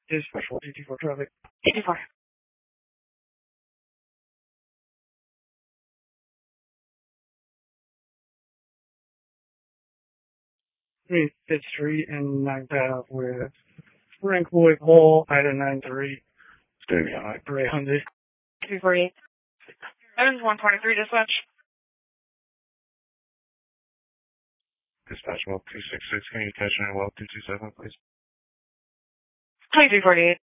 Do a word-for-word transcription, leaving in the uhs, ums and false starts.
Dispatch one two four traffic. two four. three Fifth Street and ninth Ave with Frank Lloyd Paul, item nine three. Stay behind three hundred. two forty-eight. Evans one twenty-three, dispatch. Dispatch well two six six, can you catch me well two two seven, please? twenty-three forty-eight.